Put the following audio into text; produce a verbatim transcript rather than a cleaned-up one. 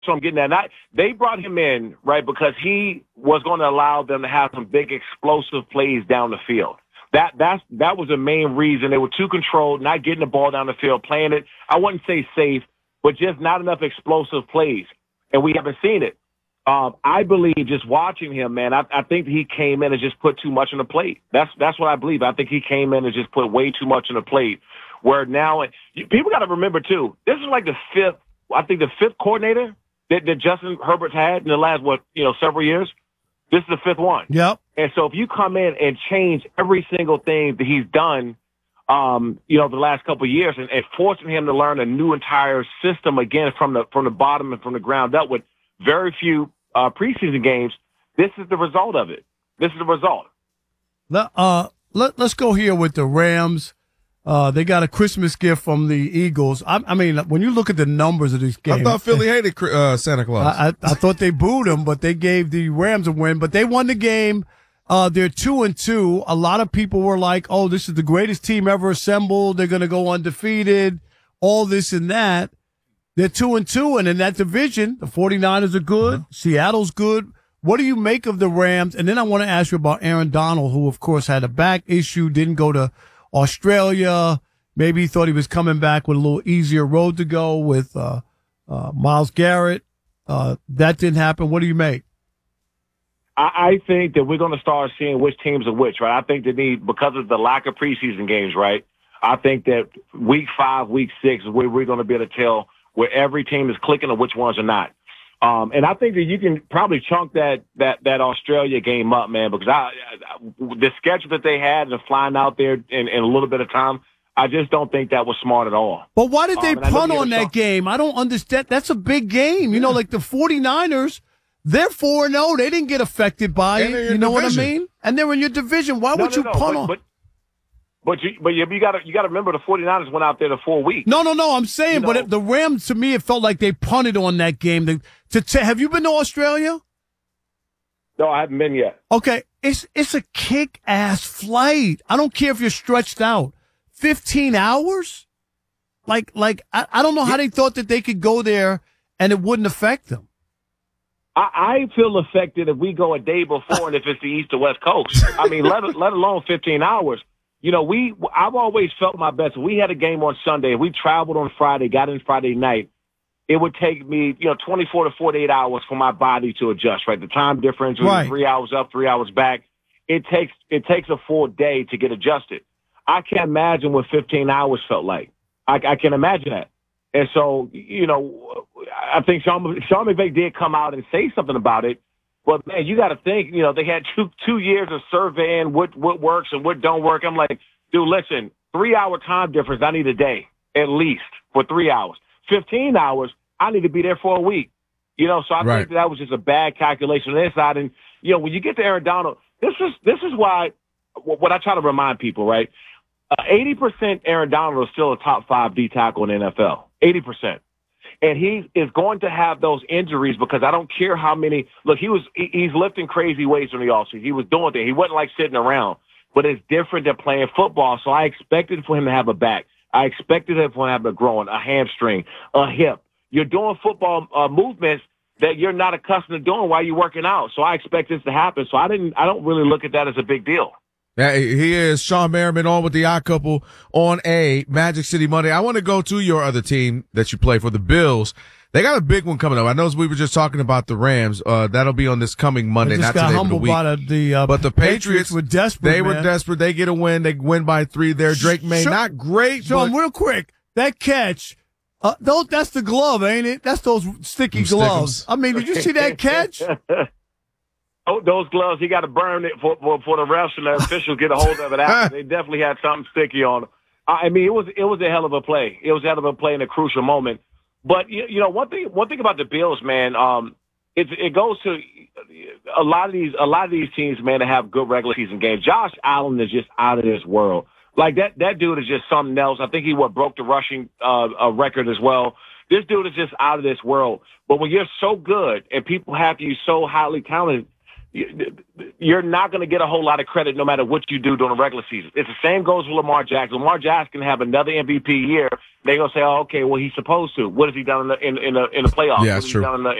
what I'm getting at. Not, they brought him in, right, because he was going to allow them to have some big explosive plays down the field. That that's that was the main reason. They were too controlled, not getting the ball down the field, playing it, I wouldn't say safe, but just not enough explosive plays. And we haven't seen it. Um, I believe just watching him, man, I, I think he came in and just put too much on the plate. That's that's what I believe. I think he came in and just put way too much on the plate. Where now, people got to remember, too, this is like the fifth, I think the fifth coordinator that, that Justin Herbert's had in the last, what, you know, several years. This is the fifth one. Yep. And so if you come in and change every single thing that he's done, um, you know, the last couple of years and, and forcing him to learn a new entire system again from the from the bottom and from the ground up with very few uh, preseason games, this is the result of it. This is the result. Uh, let, let's go here with the Rams. Uh, they got a Christmas gift from the Eagles. I, I mean, when you look at the numbers of these games. I thought Philly hated uh, Santa Claus. I, I, I thought they booed him, but they gave the Rams a win. But they won the game. Uh, they're two and two. A lot of people were like, oh, this is the greatest team ever assembled. They're going to go undefeated, all this and that. They're two and two. And in that division, the 49ers are good. Uh-huh. Seattle's good. What do you make of the Rams? And then I want to ask you about Aaron Donald, who, of course, had a back issue, didn't go to Australia. Maybe he thought he was coming back with a little easier road to go with uh, uh, Myles Garrett. Uh, that didn't happen. What do you make? I, I think that we're going to start seeing which teams are which, right? I think they need, because of the lack of preseason games, right? I think that week five, week six is where we're going to be able to tell where every team is clicking and which ones are not. Um, and I think that you can probably chunk that that that Australia game up, man, because I, I the schedule that they had and flying out there in, in a little bit of time, I just don't think that was smart at all. But why did they um, punt on that talk- game? I don't understand. That's a big game. You know, like the 49ers, they're four and oh. They didn't get affected by And it. You know division. what I mean? And they're in your division. Why no, would no, you no, punt but, on? But, but you but you, you got to you got to remember the 49ers went out there the four weeks. No, no, no. I'm saying, you know, but it, the Rams, to me, it felt like they punted on that game. They, to, to have you been to Australia? No, I haven't been yet. Okay, it's it's a kick-ass flight. I don't care if you're stretched out. fifteen hours? Like, like I, I don't know how they thought that they could go there and it wouldn't affect them. I, I feel affected if we go a day before and if it's the East or West Coast. I mean, let let alone fifteen hours. You know, we I've always felt my best. We had a game on Sunday. We traveled on Friday, got in Friday night. It would take me, you know, twenty-four to forty-eight hours for my body to adjust, right? The time difference was Right. three hours up, three hours back. It takes it takes a full day to get adjusted. I can't imagine what fifteen hours felt like. I, I can imagine that. And so, you know, I think Sean, Sean McVay did come out and say something about it. But, man, you got to think, you know, they had two two years of surveying what, what works and what don't work. I'm like, dude, listen, three-hour time difference, I need a day at least for three hours. fifteen hours, I need to be there for a week. You know, so I Right. think that, that was just a bad calculation on their side. And, you know, when you get to Aaron Donald, this is this is why what I try to remind people, right? Uh, eighty percent Aaron Donald is still a top five D tackle in the N F L. eighty percent. And he is going to have those injuries because I don't care how many. Look, he was he, he's lifting crazy weights in the offseason. He was doing things. He wasn't like sitting around. But it's different than playing football. So I expected for him to have a back. I expected him to have a groin, a hamstring, a hip. You're doing football uh, movements that you're not accustomed to doing while you're working out. So I expect this to happen. So I didn't. I don't really look at that as a big deal. Yeah, he is Sean Merriman on with the Odd Couple on a Magic City Monday. I want to go to your other team that you play for, the Bills. They got a big one coming up. I know we were just talking about the Rams. Uh, that'll be on this coming Monday, I just not got today, but the humbled week. by the, the, uh, but the Patriots, Patriots were desperate. They were man. desperate. They get a win. They win by three there. Drake May, Sean- not great, Sean, but real quick, that catch, uh, those, that's the glove, ain't it? That's those sticky Them gloves. stickums. I mean, did you see that catch? Oh, those gloves, he got to burn it for, for, for the refs and the officials get a hold of it after. They definitely had something sticky on them. I mean, it was it was a hell of a play. It was a hell of a play in a crucial moment. But you, you know, one thing one thing about the Bills, man, um, it it goes to a lot of these a lot of these teams, man, that have good regular season games. Josh Allen is just out of this world. Like that that dude is just something else. I think he what broke the rushing uh, uh, record as well. This dude is just out of this world. But when you're so good and people have you so highly talented, you're not going to get a whole lot of credit no matter what you do during the regular season. It's the same goes with Lamar Jackson. Lamar Jackson can have another M V P year. They're going to say, oh, okay, well, he's supposed to. What has he done in the, in, in the, in the playoffs? Yeah, what that's true. Done in the,